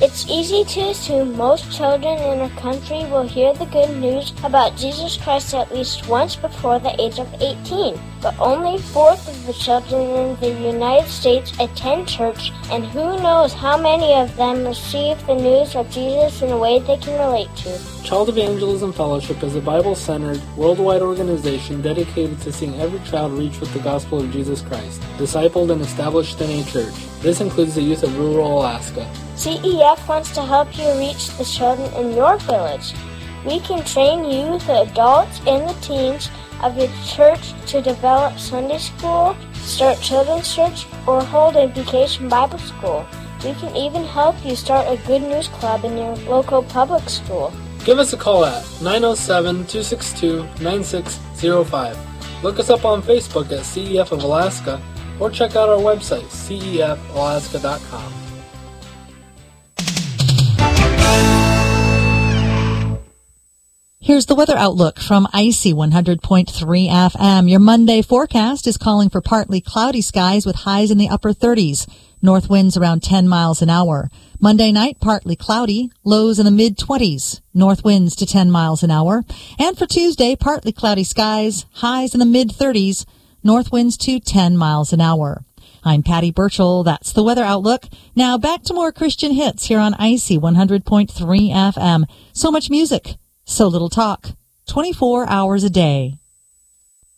It's easy to assume most children in our country will hear the good news about Jesus Christ at least once before the age of 18. But only 1/4 of the children in the United States attend church, and who knows how many of them receive the news of Jesus in a way they can relate to. Child Evangelism Fellowship is a Bible-centered, worldwide organization dedicated to seeing every child reach with the gospel of Jesus Christ, discipled and established in a church. This includes the youth of rural Alaska. CEF wants to help you reach the children in your village. We can train you, the adults, and the teens of your church to develop Sunday school, start children's church, or hold a vacation Bible school. We can even help you start a good news club in your local public school. Give us a call at 907-262-9605. Look us up on Facebook at CEF of Alaska, or check out our website, cefalaska.com. Here's the weather outlook from Icy 100.3 FM. Your Monday forecast is calling for partly cloudy skies with highs in the upper 30s. North winds around 10 miles an hour. Monday night, partly cloudy, lows in the mid-20s. North winds to 10 miles an hour. And for Tuesday, partly cloudy skies, highs in the mid-30s. North winds to 10 miles an hour. I'm Patty Burchell. That's the weather outlook. Now back to more Christian hits here on Icy 100.3 FM. So much music, so little talk. 24 hours a day.